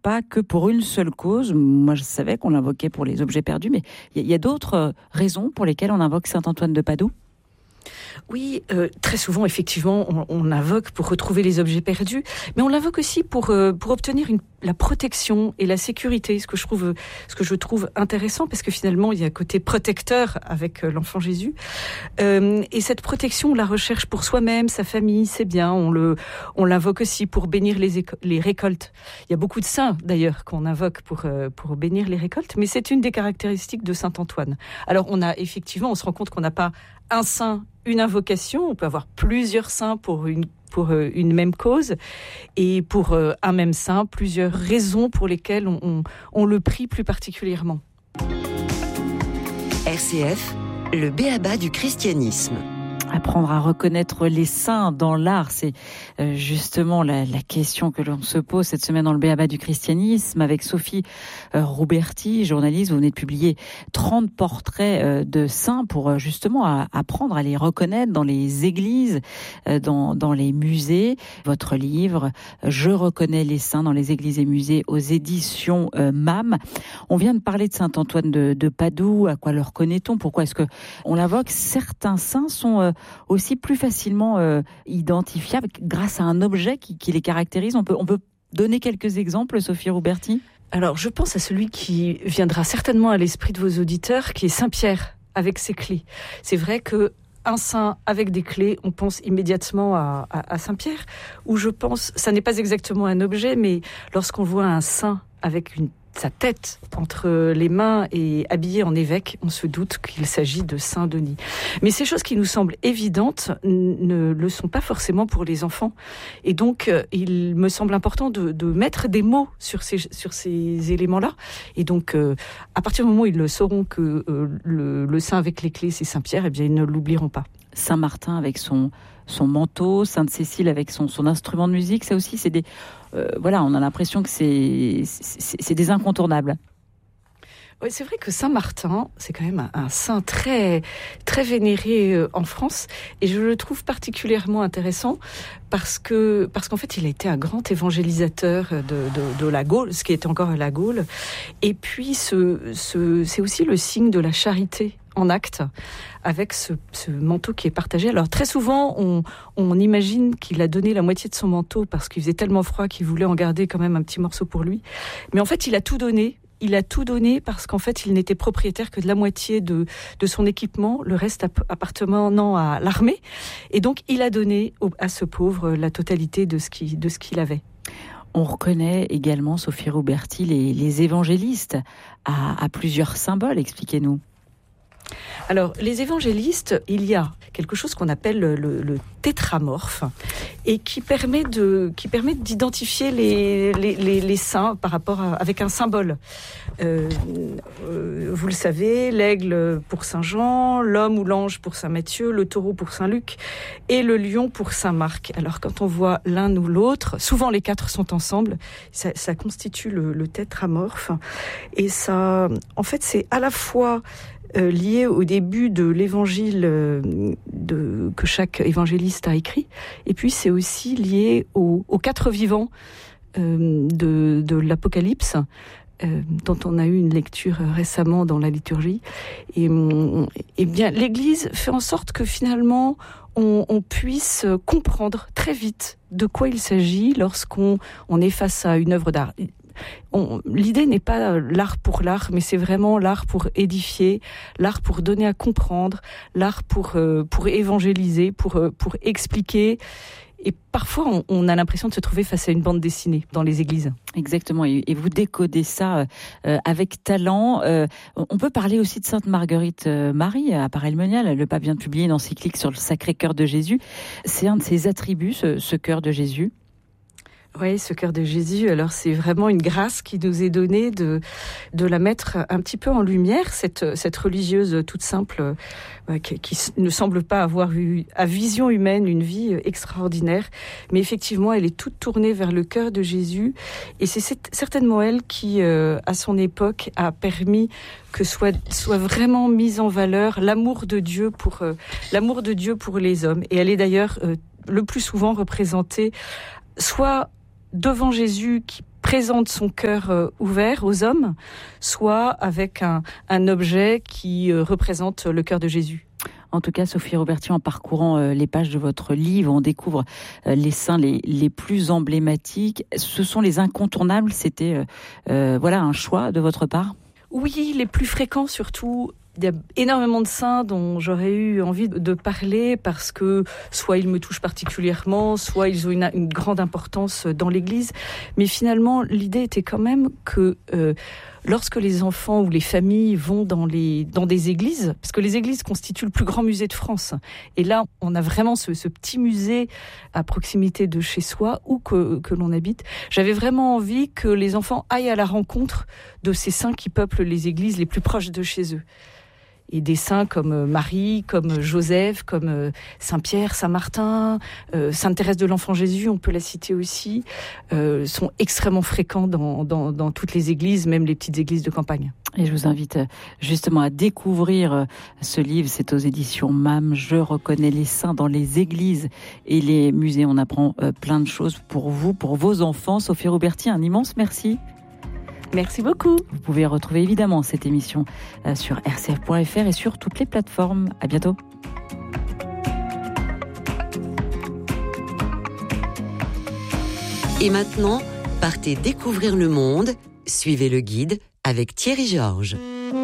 pas que pour une seule cause. Moi, je savais qu'on l'invoquait pour les objets perdus, mais il y a d'autres raisons pour lesquelles on invoque saint Antoine de Padoue ? Oui, très souvent, effectivement, on invoque pour retrouver les objets perdus, mais on l'invoque aussi pour obtenir la protection et la sécurité, ce que je trouve intéressant, parce que finalement, il y a un côté protecteur avec l'enfant Jésus. Et cette protection, on la recherche pour soi-même, sa famille, c'est bien. On l'invoque aussi pour bénir les récoltes. Il y a beaucoup de saints, d'ailleurs, qu'on invoque pour bénir les récoltes, mais c'est une des caractéristiques de saint Antoine. Alors, on se rend compte qu'on n'a pas un saint, une invocation. On peut avoir plusieurs saints pour une même cause, et pour un même saint, plusieurs raisons pour lesquelles on le prie plus particulièrement. RCF, le b.a.-ba du christianisme. Apprendre à reconnaître les saints dans l'art, c'est justement la question que l'on se pose cette semaine dans le b.a.-ba du christianisme avec Sophie Rouberti, journaliste. Vous venez de publier 30 portraits de saints pour justement apprendre à les reconnaître dans les églises, dans les musées. Votre livre « Je reconnais les saints dans les églises et musées » aux éditions MAM. On vient de parler de saint Antoine de Padoue. À quoi le reconnaît-on ? Pourquoi est-ce qu'on l'invoque ? Certains saints sont aussi plus facilement identifiables grâce à un objet qui les caractérise. On peut donner quelques exemples, Sophie Rouberti ? Alors, je pense à celui qui viendra certainement à l'esprit de vos auditeurs, qui est Saint Pierre, avec ses clés. C'est vrai que un saint avec des clés, on pense immédiatement à Saint Pierre, où je pense, ça n'est pas exactement un objet, mais lorsqu'on voit un saint avec sa tête entre les mains et habillé en évêque, on se doute qu'il s'agit de Saint Denis. Mais ces choses qui nous semblent évidentes ne le sont pas forcément pour les enfants. Et donc, il me semble important de mettre des mots sur ces éléments-là. Et donc, à partir du moment où ils le sauront que le saint avec les clés, c'est Saint Pierre, eh bien, ils ne l'oublieront pas. Saint Martin avec son manteau, Sainte Cécile avec son instrument de musique, ça aussi, c'est on a l'impression que c'est des incontournables. Oui, c'est vrai que Saint Martin, c'est quand même un saint très, très vénéré en France, et je le trouve particulièrement intéressant parce qu'en fait, il a été un grand évangélisateur de la Gaule, ce qui est encore la Gaule, et puis c'est aussi le signe de la charité en acte, avec ce manteau qui est partagé. Alors très souvent, on imagine qu'il a donné la moitié de son manteau parce qu'il faisait tellement froid qu'il voulait en garder quand même un petit morceau pour lui. Mais en fait, il a tout donné. Il a tout donné parce qu'en fait, il n'était propriétaire que de la moitié de son équipement, le reste appartenant à l'armée. Et donc, il a donné à ce pauvre la totalité de ce qu'il avait. On reconnaît également, Sophie Rouberti, les évangélistes à plusieurs symboles. Expliquez-nous. Alors, les évangélistes, il y a quelque chose qu'on appelle le tétramorphe et qui permet d'identifier les saints par rapport avec un symbole. Vous le savez, l'aigle pour Saint Jean, l'homme ou l'ange pour Saint Matthieu, le taureau pour Saint Luc et le lion pour Saint Marc. Alors, quand on voit l'un ou l'autre, souvent les quatre sont ensemble, ça constitue le tétramorphe. Et ça, en fait, c'est à la fois lié au début de l'évangile que chaque évangéliste a écrit, et puis c'est aussi lié aux quatre vivants de l'Apocalypse, dont on a eu une lecture récemment dans la liturgie. Et bien, l'Église fait en sorte que finalement on puisse comprendre très vite de quoi il s'agit lorsqu'on est face à une œuvre d'art. L'idée n'est pas l'art pour l'art, mais c'est vraiment l'art pour édifier, l'art pour donner à comprendre, l'art pour évangéliser, pour expliquer. Et parfois, on a l'impression de se trouver face à une bande dessinée dans les églises. Exactement, et vous décodez ça avec talent. On peut parler aussi de Sainte Marguerite Marie à Paray-le-Monial. Le pape vient de publier une encyclique sur le Sacré-Cœur de Jésus. C'est un de ses attributs, ce cœur de Jésus. Oui, ce cœur de Jésus, alors c'est vraiment une grâce qui nous est donnée de la mettre un petit peu en lumière, cette religieuse toute simple qui ne semble pas avoir eu à vision humaine une vie extraordinaire, mais effectivement elle est toute tournée vers le cœur de Jésus, et c'est certainement elle qui, à son époque, a permis que soit vraiment mise en valeur l'amour de Dieu pour les hommes, et elle est d'ailleurs le plus souvent représentée soit devant Jésus qui présente son cœur ouvert aux hommes, soit avec un objet qui représente le cœur de Jésus. En tout cas, Sophie Roberti, en parcourant les pages de votre livre, on découvre les saints les plus emblématiques. Ce sont les incontournables. C'était un choix de votre part ? Oui, les plus fréquents surtout. Il y a énormément de saints dont j'aurais eu envie de parler parce que soit ils me touchent particulièrement, soit ils ont une grande importance dans l'Église. Mais finalement, l'idée était quand même que lorsque les enfants ou les familles vont dans des églises, parce que les églises constituent le plus grand musée de France, et là, on a vraiment ce petit musée à proximité de chez soi ou que l'on habite. J'avais vraiment envie que les enfants aillent à la rencontre de ces saints qui peuplent les églises les plus proches de chez eux. Et des saints comme Marie, comme Joseph, comme Saint-Pierre, Saint-Martin, Sainte Thérèse de l'Enfant Jésus, on peut la citer aussi, sont extrêmement fréquents dans toutes les églises, même les petites églises de campagne. Et je vous invite justement à découvrir ce livre, c'est aux éditions MAM, Je reconnais les saints dans les églises et les musées. On apprend plein de choses pour vous, pour vos enfants. Sophie Roberti, un immense merci. Merci beaucoup. Vous pouvez retrouver évidemment cette émission sur rcf.fr et sur toutes les plateformes. À bientôt. Et maintenant, partez découvrir le monde. Suivez le guide avec Thierry Georges.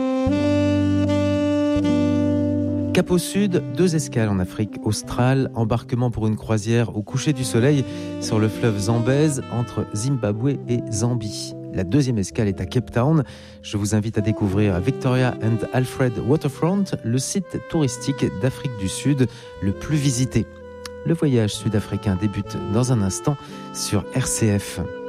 Cap au sud, 2 escales en Afrique australe, embarquement pour une croisière au coucher du soleil sur le fleuve Zambèze entre Zimbabwe et Zambie. La 2e escale est à Cape Town. Je vous invite à découvrir Victoria and Alfred Waterfront, le site touristique d'Afrique du Sud le plus visité. Le voyage sud-africain débute dans un instant sur RCF.